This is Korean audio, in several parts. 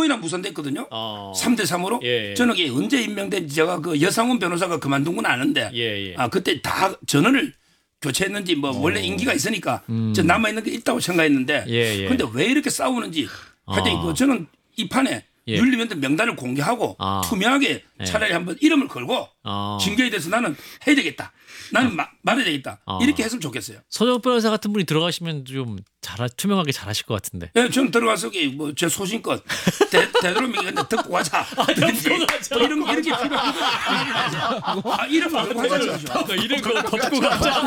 번이나 무산됐거든요. 3대3으로. 예. 저는 이게 언제 임명된지 제가 그 여상훈 변호사가 그만둔 건 아는데 예. 그때 다 전원을 교체했는지 뭐 원래 임기가 있으니까 저 남아있는 게 있다고 생각했는데 그런데 왜 이렇게 싸우는지 하여튼 그 저는 이 판에 윤리위원들 명단을 공개하고 투명하게 차라리 한번 이름을 걸고 징계에 대해서 나는 해야 되겠다. 나는 말해야 되겠다. 이렇게 했으면 좋겠어요. 서정욱 변호사 같은 분이 들어가시면 좀 투명하게 잘하실 것 같은데. 네, 저는 들어가서 뭐제 소신껏 되도록 듣고 가자. 이렇게 필요하다. 이름 걸고 하자. 이름 덮고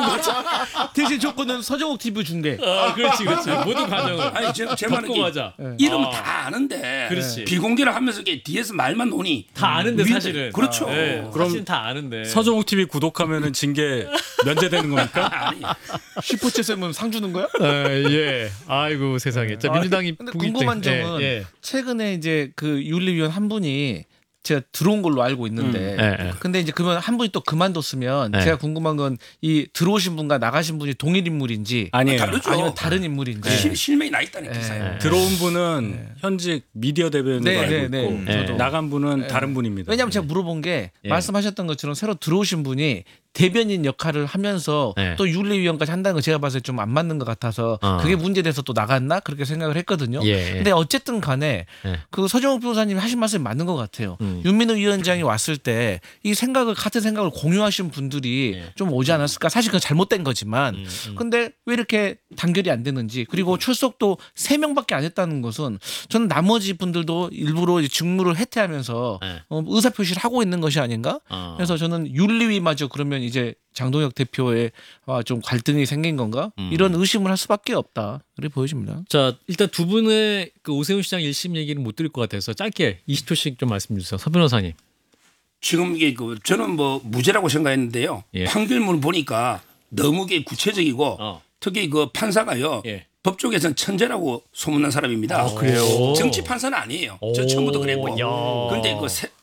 가자. 대신 조건은 서정욱 TV 중계. 그렇지. 모든 과정을. 아니 제 말은 이름은 다 아는데 비공개를 하면서 뒤에서 말만 노니 다 아는데 사실은. 그렇죠. 그럼 사실 다 아는데. 서정욱 TV 구독하면은 징계 면제되는 겁니까? 아니. 슈퍼챗 쓰면 상 주는 거야? 예. 아이고 세상에. 자, 민주당이 근데 궁금한 점은 최근에 이제 그 윤리위원 한 분이 제가 들어온 걸로 알고 있는데 근데 이제 그러면 한 분이 또 그만뒀으면 제가 궁금한 건 이 들어오신 분과 나가신 분이 동일 인물인지 아니에요. 다르죠. 다른 인물인지 실명이 나 있다니까 기사에. 들어온 분은 현직 미디어 대변인으로 알고 있고 나간 분은 다른 분입니다. 왜냐하면 제가 물어본 게 말씀하셨던 것처럼 새로 들어오신 분이 대변인 역할을 하면서 또 윤리위원까지 한다는 거 제가 봤을 때 좀 안 맞는 것 같아서 그게 문제돼서 또 나갔나 그렇게 생각을 했거든요. 근데 어쨌든 간에 그 서정욱 변호사님이 하신 말씀이 맞는 것 같아요. 윤민호 위원장이 왔을 때 이 같은 생각을 공유하신 분들이 좀 오지 않았을까. 사실 그건 잘못된 거지만 근데 왜 이렇게 단결이 안 되는지 그리고 출석도 3명밖에 안 했다는 것은 저는 나머지 분들도 일부러 직무를 해태하면서 의사표시를 하고 있는 것이 아닌가. 그래서 저는 윤리위마저 그러면 이제 장동혁 대표의 좀 갈등이 생긴 건가 이런 의심을 할 수밖에 없다 그래 보여집니다. 자 일단 두 분의 그 오세훈 시장 1심 얘기는 못 드릴 것 같아서 짧게 20초씩 좀 말씀 주세요. 서 변호사님. 지금 이게 저는 무죄라고 생각했는데요. 판결문 보니까 너무 구체적이고 특히 그 판사가요. 법조계에서는 천재라고 소문난 사람입니다. 그래요? 정치 판사는 아니에요. 저 처음부터 그랬고. 그런데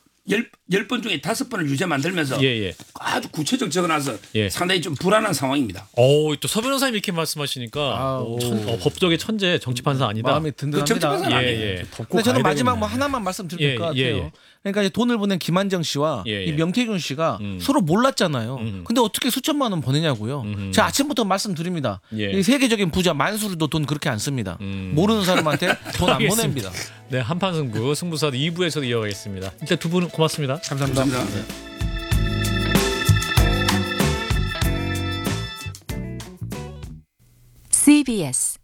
10번 중에 5번을 유죄 만들면서 아주 구체적 적어놔서 상당히 좀 불안한 상황입니다. 또 서 변호사님 이렇게 말씀하시니까 법조계 천재 정치 판사 아니다. 마음이 든든합니다. 정치 판사는 아니에요. 근데 저는 마지막 하나만 말씀드릴 것 같아요. 그러니까 이제 돈을 보낸 김한정 씨와 이 명태균 씨가 서로 몰랐잖아요. 근데 어떻게 수천만 원 보내냐고요. 제가 아침부터 말씀드립니다. 이 세계적인 부자 만수르도 돈 그렇게 안 씁니다. 모르는 사람한테 돈 안 보냅니다. 네, 한판 승부사 2부에서도 이어가겠습니다. 일단 두 분 고맙습니다. 감사합니다. CBS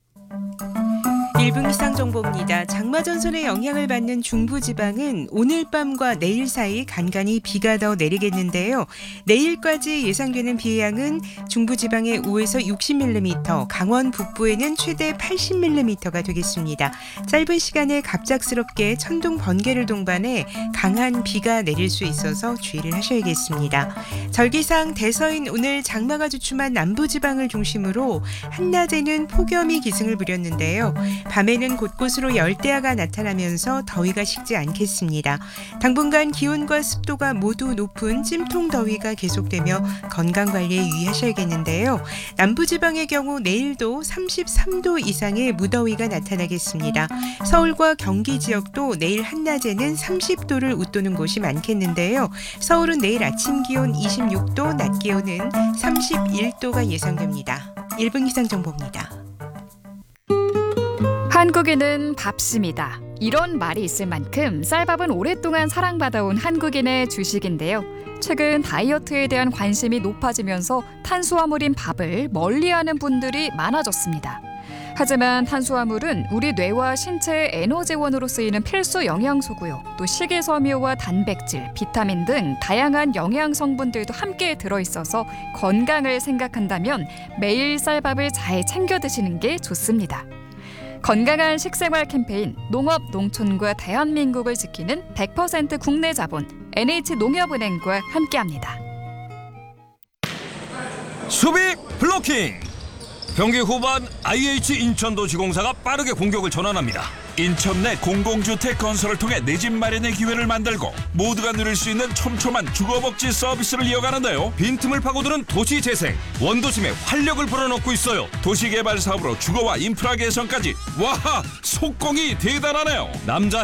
1분 기상정보입니다. 장마 전선의 영향을 받는 중부지방은 오늘 밤과 내일 사이 간간히 비가 더 내리겠는데요. 내일까지 예상되는 비의 양은 중부지방에 5에서 60mm, 강원 북부에는 최대 80mm가 되겠습니다. 짧은 시간에 갑작스럽게 천둥 번개를 동반해 강한 비가 내릴 수 있어서 주의를 하셔야겠습니다. 절기상 대서인 오늘 장마가 주춤한 남부지방을 중심으로 한낮에는 폭염이 기승을 부렸는데요. 밤에는 곳곳으로 열대야가 나타나면서 더위가 식지 않겠습니다. 당분간 기온과 습도가 모두 높은 찜통 더위가 계속되며 건강관리에 유의하셔야겠는데요. 남부지방의 경우 내일도 33도 이상의 무더위가 나타나겠습니다. 서울과 경기 지역도 내일 한낮에는 30도를 웃도는 곳이 많겠는데요. 서울은 내일 아침 기온 26도, 낮 기온은 31도가 예상됩니다. 1분 기상정보입니다. 한국인은 밥심이다. 이런 말이 있을 만큼 쌀밥은 오랫동안 사랑받아온 한국인의 주식인데요. 최근 다이어트에 대한 관심이 높아지면서 탄수화물인 밥을 멀리하는 분들이 많아졌습니다. 하지만 탄수화물은 우리 뇌와 신체의 에너지원으로 쓰이는 필수 영양소고요. 또 식이섬유와 단백질, 비타민 등 다양한 영양 성분들도 함께 들어있어서 건강을 생각한다면 매일 쌀밥을 잘 챙겨 드시는 게 좋습니다. 건강한 식생활 캠페인 농업, 농촌과 대한민국을 지키는 100% 국내 자본 NH농협은행과 함께합니다. 수비 블로킹! 경기 후반 IH 인천도시공사가 빠르게 공격을 전환합니다. 인천 내 공공주택 건설을 통해 내 집 마련의 기회를 만들고 모두가 누릴 수 있는 촘촘한 주거복지 서비스를 이어가는데요. 빈틈을 파고드는 도시재생, 원도심에 활력을 불어넣고 있어요. 도시개발 사업으로 주거와 인프라 개선까지. 와, 속공이 대단하네요. 남자